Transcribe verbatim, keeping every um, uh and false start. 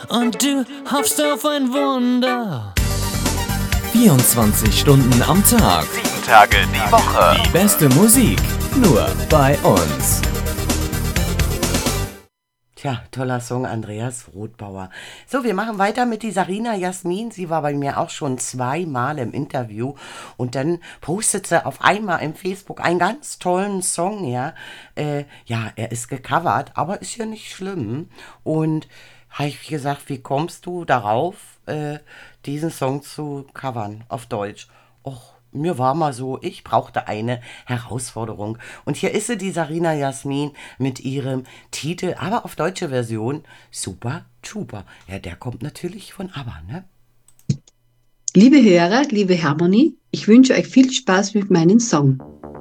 und du hoffst auf ein Wunder. vierundzwanzig Stunden am Tag, Sieben Tage die Woche. die beste Musik, nur bei uns. Tja, toller Song, Andreas Rothbauer. So, wir machen weiter mit die Sarina Jasmin. Sie war bei mir auch schon zweimal im Interview und dann postet sie auf einmal im Facebook einen ganz tollen Song, ja. Äh, ja, er ist gecovert, aber ist ja nicht schlimm. Und habe ich gesagt, wie kommst du darauf, äh, diesen Song zu covern auf Deutsch? Och, mir war mal so, ich brauchte eine Herausforderung. Und hier ist sie, die Sarina Jasmin, mit ihrem Titel, aber auf deutsche Version, Super Chupa. Ja, der kommt natürlich von ABBA, ne? Liebe Hörer, liebe Harmonie, ich wünsche euch viel Spaß mit meinem Song.